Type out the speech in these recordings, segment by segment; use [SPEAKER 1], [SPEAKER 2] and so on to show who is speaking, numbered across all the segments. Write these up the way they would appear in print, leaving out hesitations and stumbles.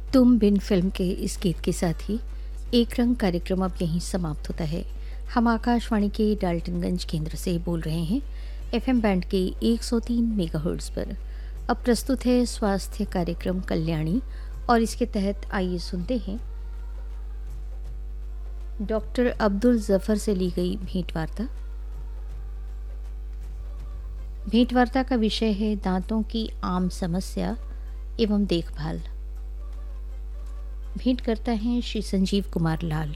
[SPEAKER 1] तुम बिन फिल्म के इस गीत के साथ ही एक रंग कार्यक्रम अब यहीं समाप्त होता है। हम आकाशवाणी के डाल्टनगंज केंद्र से बोल रहे हैं एफएम बैंड के 103 मेगाहर्ट्ज़ पर। अब प्रस्तुत है स्वास्थ्य कार्यक्रम कल्याणी और इसके तहत आइए सुनते हैं डॉक्टर अब्दुल जफ़र से ली गई भेंटवार्ता। भेंटवार्ता का विषय है दांतों की आम समस्या एवं देखभाल। भेंट करता है श्री संजीव कुमार लाल।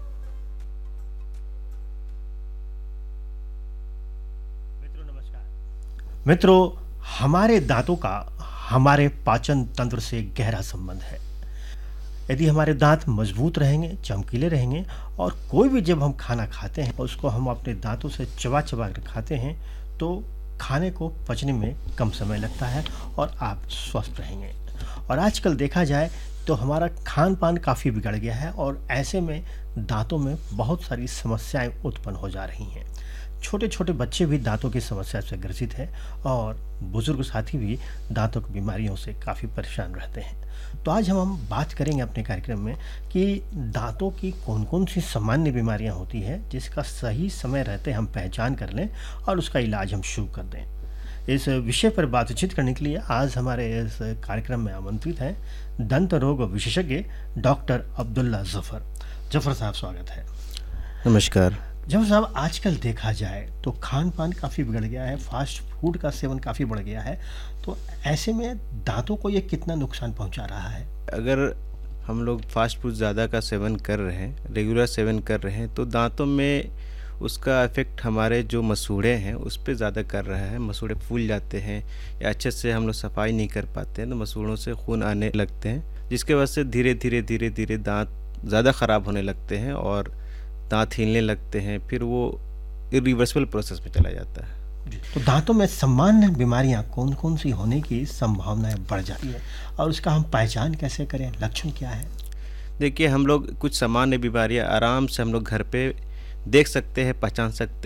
[SPEAKER 2] मित्रों नमस्कार। मित्रों, हमारे दांतों का हमारे पाचन तंत्र से गहरा संबंध है। यदि हमारे दांत मजबूत रहेंगे, चमकीले रहेंगे और कोई भी जब हम खाना खाते हैं उसको हम अपने दांतों से चबा चबा कर खाते हैं तो खाने को पचने में कम समय लगता है और आप स्वस्थ रहेंगे। और आजकल देखा जाए तो हमारा खान पान काफ़ी बिगड़ गया है और ऐसे में दांतों में बहुत सारी समस्याएं उत्पन्न हो जा रही हैं। छोटे छोटे बच्चे भी दांतों की समस्या से ग्रसित हैं और बुजुर्ग साथी भी दांतों की बीमारियों से काफ़ी परेशान रहते हैं। तो आज हम बात करेंगे अपने कार्यक्रम में कि दांतों की कौन कौन सी सामान्य बीमारियां होती हैं जिसका सही समय रहते हम पहचान कर लें और उसका इलाज हम शुरू कर दें। इस विषय पर बातचीत करने के लिए आज हमारे इस कार्यक्रम में आमंत्रित हैं दंत रोग विशेषज्ञ डॉक्टर अब्दुल्ला जफ़र। जफ़र साहब, स्वागत है।
[SPEAKER 3] नमस्कार।
[SPEAKER 2] जफ़र साहब, आजकल देखा जाए तो खान पान काफ़ी बिगड़ गया है, फास्ट फूड का सेवन काफ़ी बढ़ गया है, तो ऐसे में दांतों को ये कितना नुकसान पहुंचा रहा है?
[SPEAKER 3] अगर हम लोग फास्ट फूड ज़्यादा का सेवन कर रहे हैं, रेगुलर सेवन कर रहे हैं, तो दांतों में उसका इफ़ेक्ट हमारे जो मसूड़े हैं उस पे ज़्यादा कर रहा है। मसूड़े फूल जाते हैं या अच्छे से हम लोग सफाई नहीं कर पाते हैं तो मसूड़ों से खून आने लगते हैं, जिसके वजह से धीरे धीरे दांत ज़्यादा ख़राब होने लगते हैं और दांत हिलने लगते हैं। फिर वो इरिवर्सिबल प्रोसेस में चला जाता है।
[SPEAKER 2] तो दांतों में सामान्य बीमारियां कौन कौन सी होने की संभावनाएं बढ़ जाती है और उसका हम पहचान कैसे करें, लक्षण क्या है?
[SPEAKER 3] देखिए, हम लोग कुछ सामान्य बीमारियां आराम से हम लोग घर पे देख सकते हैं, पहचान सकते